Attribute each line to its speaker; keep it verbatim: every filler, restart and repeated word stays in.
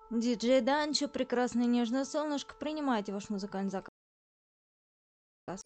Speaker 1: Диджей Данчо, прекрасное нежное солнышко, принимайте ваш музыкальный заказ.